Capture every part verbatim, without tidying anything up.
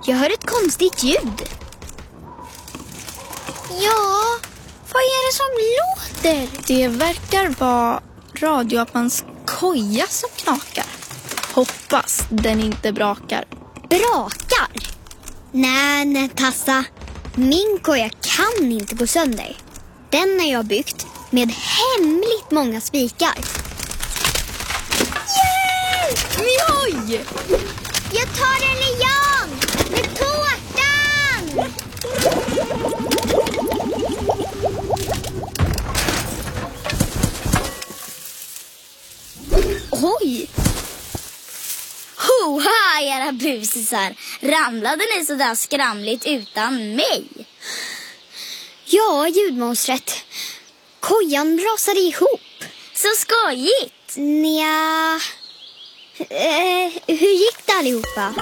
Jag hör ett konstigt ljud. Ja, vad är det som låter? Det verkar vara radioappans koja som knakar. Hoppas den inte brakar. Brakar? Nej, nej Tassa. Min koja kan inte gå sönder. Den har jag byggt med hemligt många spikar. Oj! Jag tar en lian med tårtan! Oj! Hoha, era busisar! Ramlade ni så där skramligt utan mig? Ja, ljudmonstret. Kojan rasade ihop. Så skojigt! Nja... Eh, hur gick det allihopa?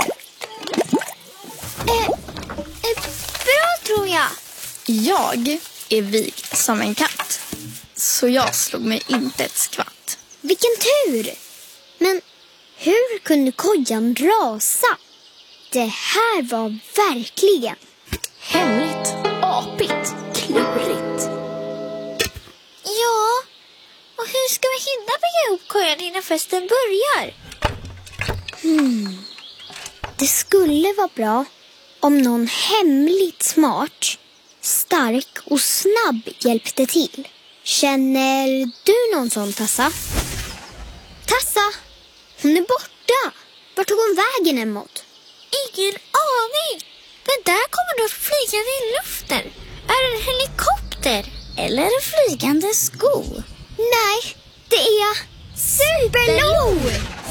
Eh, eh, bra tror jag. Jag är vig som en katt. Så jag slog mig inte ett skvatt. Vilken tur! Men hur kunde kojan rasa? Det här var verkligen hemligt, apigt, klurigt. Ja, och hur ska vi hinna bygga ihop kojan innan festen börjar? Hmm. Det skulle vara bra om någon hemligt smart, stark och snabb hjälpte till. Känner du någon sån, Tassa? Tassa! Hon är borta. Vart tog hon vägen emot? Ingen aning. Men där kommer något flygande i luften. Är det en helikopter? Eller en flygande sko? Nej, det är Superlo!